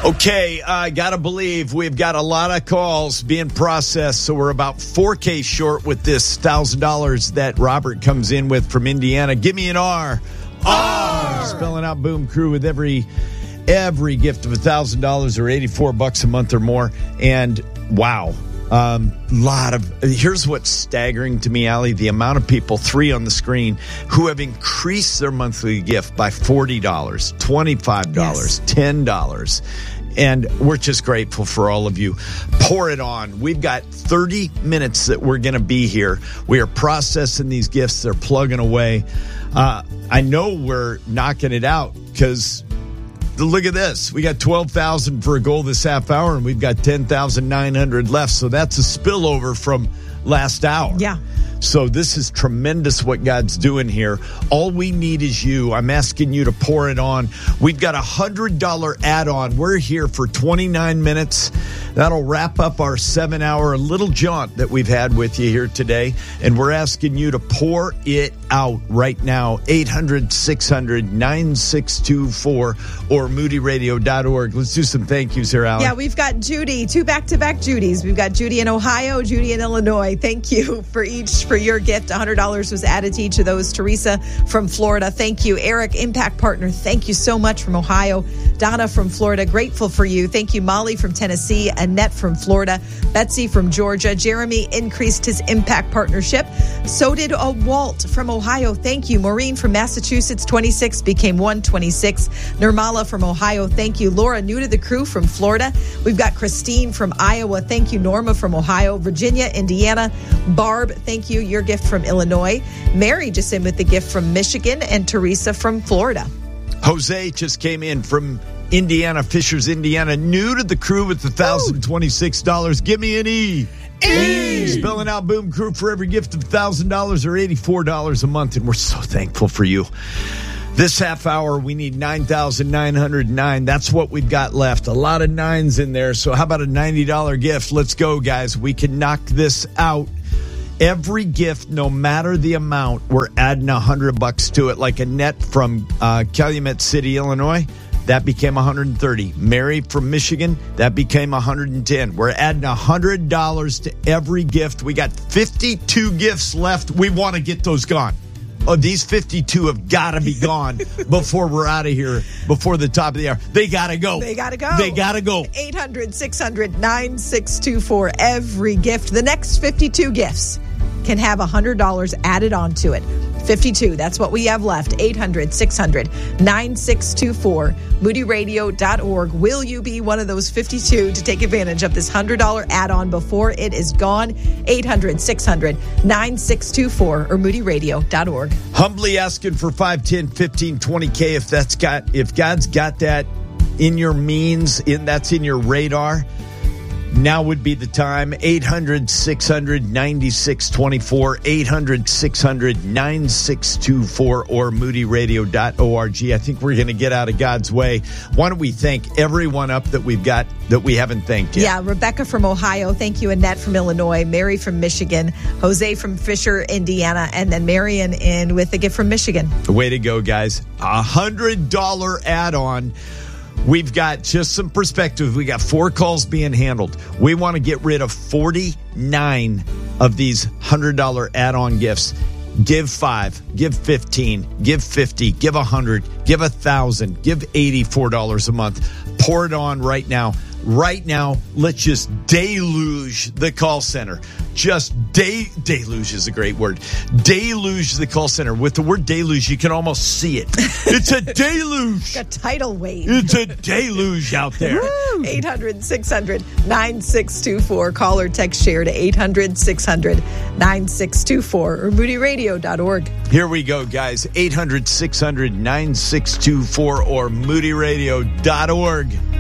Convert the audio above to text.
Okay, I got to believe we've got a lot of calls being processed, so we're about $4K short with this $1,000 that Robert comes in with from Indiana. Give me an R. R! Spelling out Boom Crew with every gift of $1,000 or $84 a month or more. And wow, here's what's staggering to me, Allie, the amount of people, 3 on the screen, who have increased their monthly gift by $40, $25, yes. $10. And we're just grateful for all of you. Pour it on. We've got 30 minutes that we're going to be here. We are processing these gifts. They're plugging away. I know we're knocking it out because look at this. We got 12,000 for a goal this half hour, and we've got 10,900 left. So that's a spillover from last hour. Yeah. So this is tremendous what God's doing here. All we need is you. I'm asking you to pour it on. We've got a $100 add-on. We're here for 29 minutes. That'll wrap up our 7-hour little jaunt that we've had with you here today. And we're asking you to pour it out right now. 800-600-9624 or moodyradio.org. Let's do some thank yous here, Alan. Yeah, we've got Judy, 2 back-to-back Judys. We've got Judy in Ohio, Judy in Illinois. Thank you for your gift. $100 was added to each of those. Teresa from Florida, thank you. Eric, Impact Partner, thank you so much from Ohio. Donna from Florida, grateful for you. Thank you. Molly from Tennessee. Annette from Florida. Betsy from Georgia. Jeremy increased his Impact Partnership. So did Walt from Ohio. Thank you. Maureen from Massachusetts, 26, became 126. Nirmala from Ohio. Thank you. Laura, new to the crew from Florida. We've got Christine from Iowa. Thank you. Norma from Ohio. Virginia, Indiana. Barb, thank you. Your gift from Illinois. Mary just in with the gift from Michigan. And Teresa from Florida. Jose just came in from Indiana, Fishers, Indiana, new to the crew with the $1,026. Give me an E. E! Spelling out Boom Crew for every gift of $1,000 or $84 a month, and we're so thankful for you. This half hour, we need 9,909. That's what we've got left. A lot of nines in there, so how about a $90 gift? Let's go, guys. We can knock this out. Every gift, no matter the amount, we're adding $100 to it. Like Annette from Calumet City, Illinois, that became $130. Mary from Michigan, that became $110. We're adding $100 to every gift. We got 52 gifts left. We want to get those gone. Oh, these 52 have got to be gone before we're out of here, before the top of the hour. They got to go. They got to go. They got to go. 800-600-9624. Every gift. The next 52 gifts can have $100 added onto it. 52. That's what we have left. 800-600-9624. moodyradio.org. Will you be one of those 52 to take advantage of this $100 add-on before it is gone? 800-600-9624 or moodyradio.org. Humbly asking for 5, 10, 15, 20K if God's got that in your means, that's in your radar. Now would be the time. 800-600-9624, 800-600-9624, or moodyradio.org. I think we're going to get out of God's way. Why don't we thank everyone up that we've got that we haven't thanked yet? Yeah, Rebecca from Ohio. Thank you. Annette from Illinois. Mary from Michigan. Jose from Fisher, Indiana. And then Marion in with a gift from Michigan. Way to go, guys. $100 add-on. We've got just some perspective. We got 4 calls being handled. We want to get rid of 49 of these $100 add-on gifts. Give 5, give 15, give 50, give 100, give 1,000, give $84 a month. Pour it on right now. Right now, let's just deluge the call center. Just deluge is a great word. Deluge the call center. With the word deluge, you can almost see it. It's a deluge. A tidal wave. It's a deluge out there. 800-600-9624. Call or text share to 800-600-9624 or moodyradio.org. Here we go, guys. 800-600-9624 or moodyradio.org.